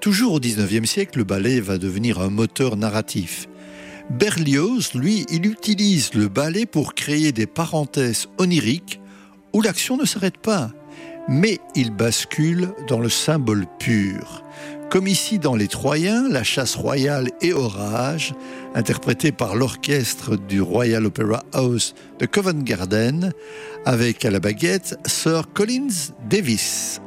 Toujours au XIXe siècle, le ballet va devenir un moteur narratif. Berlioz, lui, il utilise le ballet pour créer des parenthèses oniriques où l'action ne s'arrête pas, mais il bascule dans le symbole pur. Comme ici dans Les Troyens, la chasse royale et orage, interprétée par l'orchestre du Royal Opera House de Covent Garden, avec à la baguette Sir Collins Davis.